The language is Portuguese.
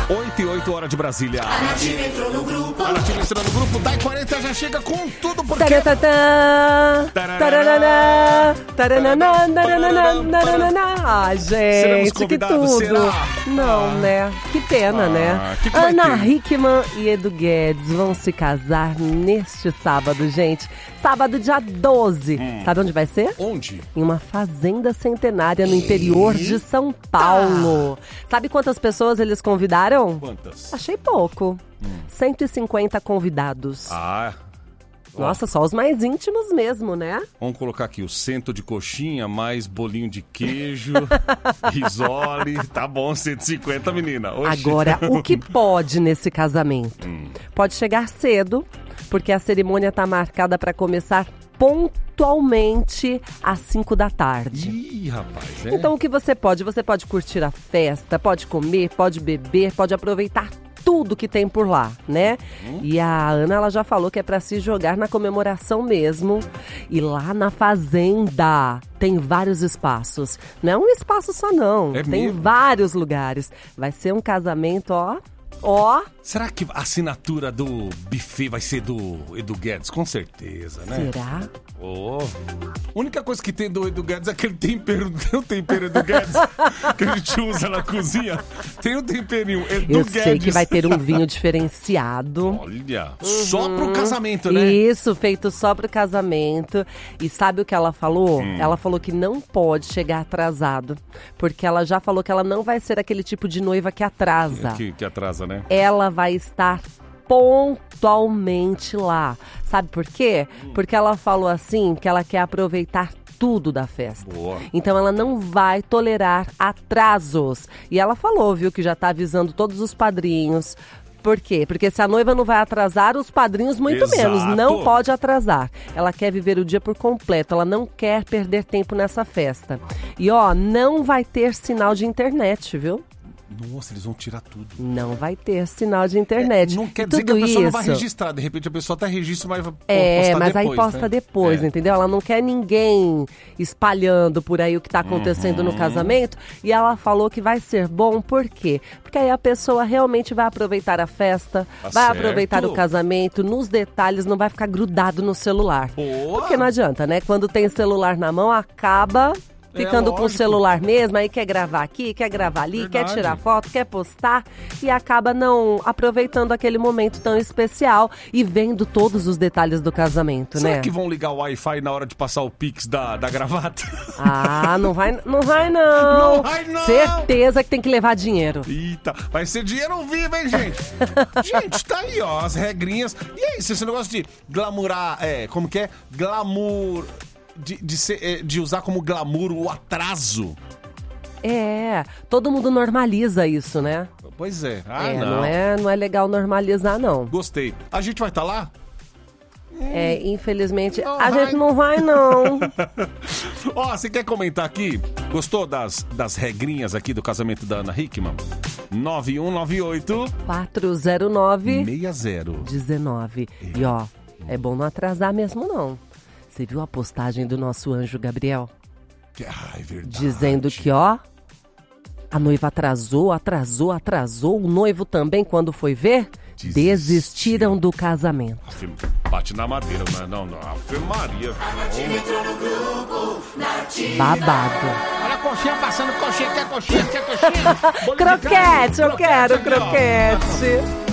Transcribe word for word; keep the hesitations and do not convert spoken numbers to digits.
oito e oito, hora de Brasília. A Nativa entrou no grupo. A Nativa entrou no grupo. Dai quarenta já chega com tudo porque... Ah, gente, que tudo. Será? Não, ah. né? Que pena, ah, né? Que que Ana Hickman e Edu Guedes vão se casar neste sábado, gente. Sábado, dia doze. Hum. Sabe onde vai ser? Onde? Em uma fazenda centenária no interior de São Paulo. Sabe quantas pessoas eles convidaram? Quantas? Achei pouco. Hum. cento e cinquenta convidados. Ah, nossa, só os mais íntimos mesmo, né? Vamos colocar aqui o cento de coxinha, mais bolinho de queijo, risole. Tá bom, cento e cinquenta, menina. Oxi. Agora, o que pode nesse casamento? Hum. Pode chegar cedo, porque a cerimônia tá marcada para começar pontualmente às cinco da tarde. Ih, rapaz, é? Então, o que você pode? Você pode curtir a festa, pode comer, pode beber, pode aproveitar tudo que tem por lá, né? Hum. E a Ana, ela já falou que é pra se jogar na comemoração mesmo. E lá na fazenda tem vários espaços. Não é um espaço só, não. É tem mesmo? Vários lugares. Vai ser um casamento, ó... Ó. Será que a assinatura do buffet vai ser do Edu Guedes? Com certeza, né? Será? Oh. A única coisa que tem do Edu Guedes é aquele tempero, tem o tempero Edu Guedes que a gente usa na cozinha. Tem o temperinho Edu Eu Guedes. Eu sei que vai ter um vinho diferenciado. Olha, uhum. Só pro casamento, né? Isso, feito só pro casamento. E sabe o que ela falou? Hum. Ela falou que não pode chegar atrasado. Porque ela já falou que ela não vai ser aquele tipo de noiva que atrasa. Que, que atrasa, né? Ela vai estar pontualmente lá. Sabe por quê? Hum. Porque ela falou assim que ela quer aproveitar tudo da festa. Boa. Então ela não vai tolerar atrasos. E ela falou, viu, que já tá avisando todos os padrinhos. Por quê? Porque se a noiva não vai atrasar, os padrinhos muito Exato. menos. Não pode atrasar. Ela quer viver o dia por completo. Ela não quer perder tempo nessa festa. E ó, não vai ter sinal de internet, viu? Nossa, eles vão tirar tudo. Não vai ter sinal de internet. É, não quer e dizer que a pessoa isso, não vai registrar. De repente a pessoa até registra, mas vai é, postar mas depois, aí posta né? depois, é. entendeu? Ela não quer ninguém espalhando por aí o que está acontecendo uhum. no casamento. E ela falou que vai ser bom, por quê? Porque aí a pessoa realmente vai aproveitar a festa, tá vai certo. aproveitar o casamento, nos detalhes, não vai ficar grudado no celular. Boa. Porque não adianta, né? Quando tem celular na mão, acaba... ficando é, com o celular mesmo, aí quer gravar aqui, quer gravar ali, Verdade. quer tirar foto, quer postar e acaba não aproveitando aquele momento tão especial e vendo todos os detalhes do casamento, Será né? Será que vão ligar o Wi-Fi na hora de passar o Pix da, da gravata? Ah, não vai, não vai não. Não vai não. Certeza que tem que levar dinheiro. Eita, vai ser dinheiro vivo, hein, gente? Gente, tá aí, ó, as regrinhas. E é isso, esse negócio de glamourar, é, como que é? Glamour... De, de, ser, de usar como glamour o atraso. É, todo mundo normaliza isso, né? Pois é. Ah, é, não. não é, não é legal normalizar, não. Gostei. A gente vai estar tá lá? É, infelizmente, não a vai. gente não vai, não. Ó, você quer comentar aqui? Gostou das, das regrinhas aqui do casamento da Ana Hickman? nove um nove oito quatro zero nove seis zero um nove. E ó, é bom não atrasar mesmo, não. Você viu a postagem do nosso anjo Gabriel? Ah, é verdade. Dizendo que, ó, a noiva atrasou, atrasou, atrasou. O noivo também, quando foi ver, Desistiu. desistiram do casamento. Afirma, bate na madeira, mas não, não. Ave Maria. Babado. Olha a coxinha passando, coxinha, quer coxinha, quer coxinha? Croquete, eu quero croquete.